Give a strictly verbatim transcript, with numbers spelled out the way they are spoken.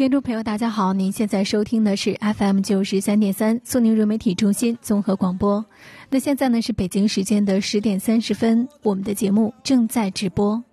听众朋友大家好，您现在收听的是 F M 九十三点三苏宁融媒体中心综合广播。那现在呢是北京时间的十点三十分，我们的节目正在直播。